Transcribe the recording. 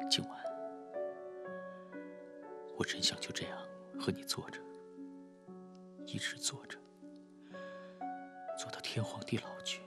今晚，我真想就这样和你坐着，一直坐着，坐到天荒地老去。